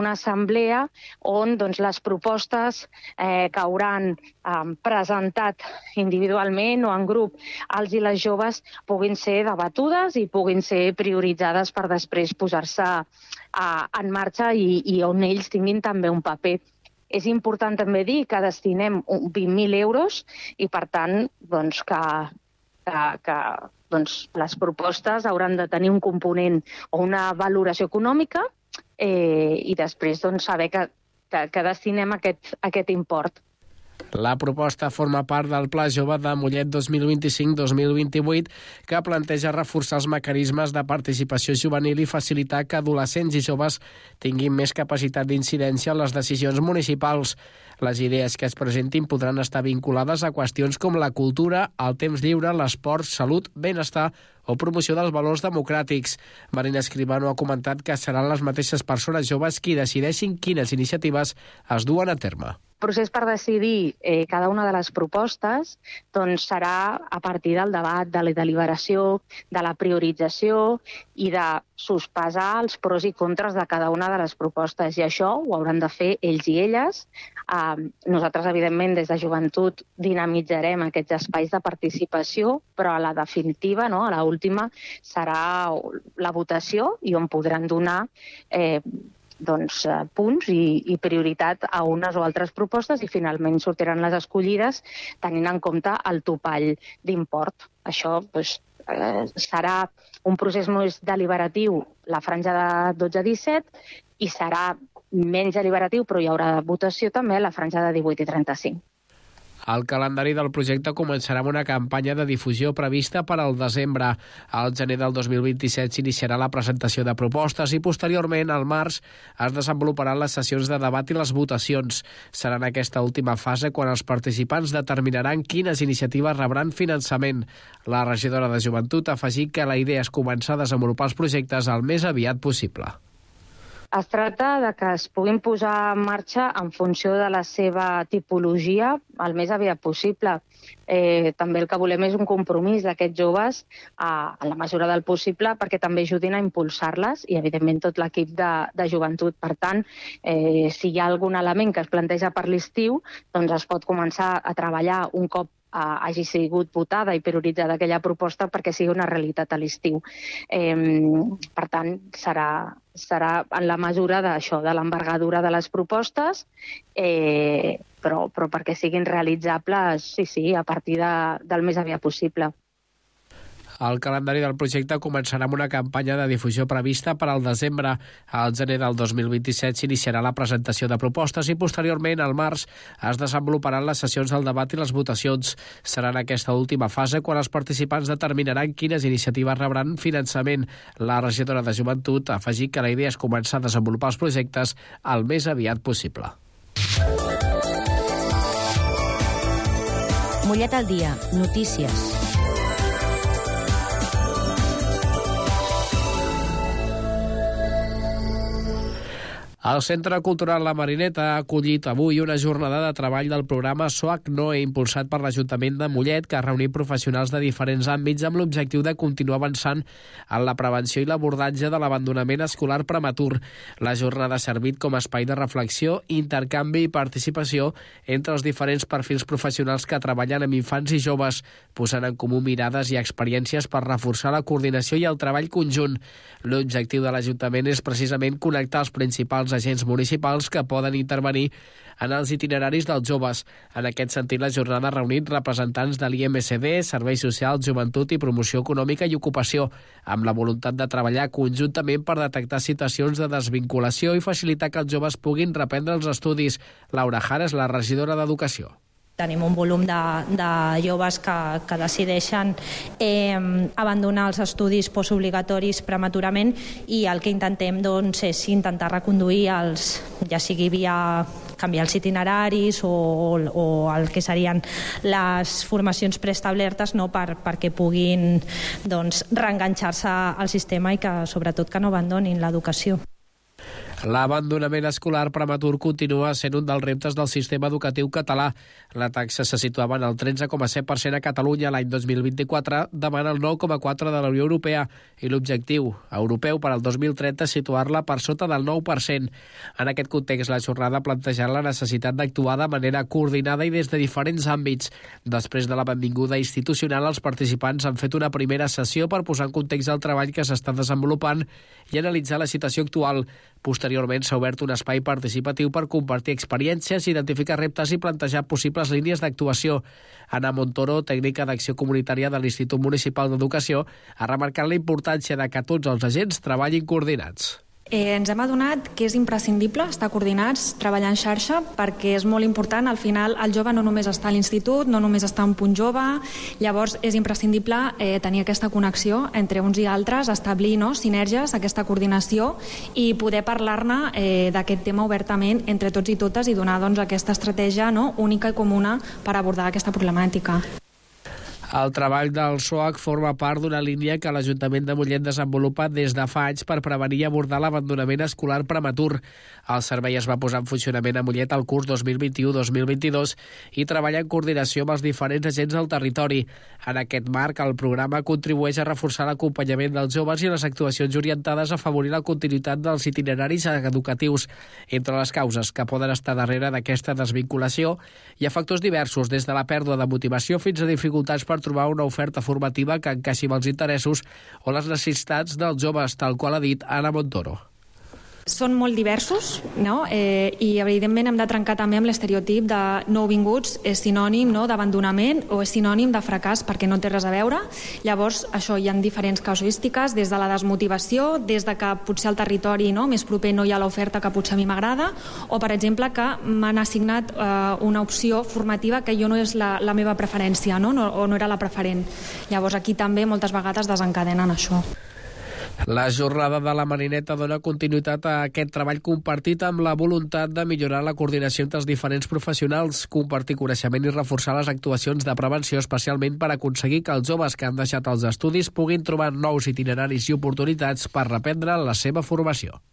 una assemblea on les propostes que hauran presentat individualment o en grup els i les joves puguin ser debatudes i puguin ser prioritzades per després posar-se en marxa i on ells tinguin també un paper. És important també dir que destinem 20.000 euros i, per tant, que les propostes hauran de tenir un component o una valoració econòmica i després saber que destinem aquest import. La proposta forma part del Pla Jove de Mollet 2025-2028 que planteja reforçar els mecanismes de participació juvenil i facilitar que adolescents i joves tinguin més capacitat d'incidència en les decisions municipals. Les idees que es presentin podran estar vinculades a qüestions com la cultura, el temps lliure, l'esport, salut, benestar o promoció dels valors democràtics. Marina Escribano ha comentat que seran les mateixes persones joves qui decideixin quines iniciatives es duen a terme. El procés per decidir cada una de les propostes serà a partir del debat, de la deliberació, de la priorització i de sospesar els pros i contres de cada una de les propostes. I això ho hauran de fer ells i elles. Nosaltres, evidentment, des de Joventut dinamitzarem aquests espais de participació, però a la definitiva, a l'última, serà la votació i on podran donar punts i prioritat a unes o altres propostes i finalment sortiran les escollides tenint en compte el topall d'import. Això serà un procés més deliberatiu la franja de 12-17 i serà menys deliberatiu, però hi haurà votació també a la franja de 18 i 35. El calendari del projecte començarà amb una campanya de difusió prevista per al desembre. Al gener del 2027 s'iniciarà la presentació de propostes i posteriorment, al març, es desenvoluparan les sessions de debat i les votacions. Serà en aquesta última fase quan els participants determinaran quines iniciatives rebran finançament. La regidora de Joventut ha afegit que la idea és començar a desenvolupar els projectes el més aviat possible. Es tracta de que es puguin posar en marxa en funció de la seva tipologia el més aviat possible. També el que volem és un compromís d'aquests joves a la mesura del possible perquè també ajudin a impulsar-les i, evidentment, tot l'equip de joventut. Per tant, si hi ha algun element que es planteja per l'estiu, es pot començar a treballar un cop hagi sigut votada i prioritzada aquella proposta perquè sigui una realitat a l'estiu. Per tant, serà en la mesura d'això, de l'envergadura de les propostes, però perquè siguin realitzables, sí, a partir del més aviat possible. El calendari del projecte començarà amb una campanya de difusió prevista per al desembre. Al gener del 2027 s'iniciarà la presentació de propostes i posteriorment, al març, es desenvoluparan les sessions del debat i les votacions. Serà en aquesta última fase quan els participants determinaran quines iniciatives rebran finançament. La regidora de Joventut ha afegit que la idea és començar a desenvolupar els projectes el més aviat possible. Mollet al dia. Notícies. El Centre Cultural La Marineta ha acollit avui una jornada de treball del programa SOAC NOE impulsat per l'Ajuntament de Mollet, que ha reunit professionals de diferents àmbits amb l'objectiu de continuar avançant en la prevenció i l'abordatge de l'abandonament escolar prematur. La jornada ha servit com a espai de reflexió, intercanvi i participació entre els diferents perfils professionals que treballen amb infants i joves, posant en comú mirades i experiències per reforçar la coordinació i el treball conjunt. L'objectiu de l'Ajuntament és precisament connectar els principals agents municipals que poden intervenir en els itineraris dels joves. En aquest sentit, la jornada ha reunit representants de l'IMSD, Serveis Socials, Joventut i Promoció Econòmica i Ocupació, amb la voluntat de treballar conjuntament per detectar situacions de desvinculació i facilitar que els joves puguin reprendre els estudis. Laura Jara és la regidora d'Educació. Tenim un volum de joves que decideixen abandonar els estudis postobligatoris prematurament i el que intentem és intentar reconduir ja sigui via canviar els itineraris o el que serien les formacions preestablertes perquè puguin reenganxar-se al sistema i que sobretot que no abandonin l'educació. L'abandonament escolar prematur continua sent un dels reptes del sistema educatiu català. La taxa se situava en el 13,7% a Catalunya l'any 2024, davant el 9,4% de la Unió Europea, i l'objectiu europeu per al 2030 és situar-la per sota del 9%. En aquest context, la jornada ha plantejat la necessitat d'actuar de manera coordinada i des de diferents àmbits. Després de la benvinguda institucional, els participants han fet una primera sessió per posar en context el treball que s'està desenvolupant i analitzar la situació actual. Posteriorment s'ha obert un espai participatiu per compartir experiències, identificar reptes i plantejar possibles línies d'actuació. Ana Montoro, tècnica d'acció comunitària de l'Institut Municipal d'Educació, ha remarcat la importància de que tots els agents treballin coordinats. Ens hem adonat que és imprescindible estar coordinats, treballar en xarxa, perquè és molt important. Al final, el jove no només està a l'institut, no només està en punt jove, llavors és imprescindible tenir aquesta connexió entre uns i altres, establir sinergies, aquesta coordinació i poder parlar-ne d'aquest tema obertament entre tots i totes i donar aquesta estratègia única i comuna per abordar aquesta problemàtica. El treball del SOAC forma part d'una línia que l'Ajuntament de Mollet desenvolupa des de fa anys per prevenir i abordar l'abandonament escolar prematur. El servei es va posar en funcionament a Mollet el curs 2021-2022 i treballa en coordinació amb els diferents agents del territori. En aquest marc, el programa contribueix a reforçar l'acompanyament dels joves i les actuacions orientades a afavorir la continuïtat dels itineraris educatius. Entre les causes que poden estar darrere d'aquesta desvinculació hi ha factors diversos, des de la pèrdua de motivació fins a dificultats per trobar una oferta formativa que encaixi amb els interessos o les necessitats dels joves, tal qual ha dit Ana Montoro. Són molt diversos, i evidentment hem de trencar també amb l'estereotip de nouvinguts és sinònim d'abandonament o és sinònim de fracàs, perquè no té res a veure. Llavors, això hi ha diferents casuístiques, des de la desmotivació, des de que potser al territori més proper no hi ha l'oferta que potser a mi m'agrada, o per exemple que m'han assignat una opció formativa que jo no és la meva preferència, o no era la preferent. Llavors aquí també moltes vegades desencadenen això. La jornada de la Marineta dona continuïtat a aquest treball compartit amb la voluntat de millorar la coordinació entre els diferents professionals, compartir coneixement i reforçar les actuacions de prevenció, especialment per aconseguir que els joves que han deixat els estudis puguin trobar nous itineraris i oportunitats per reprendre la seva formació.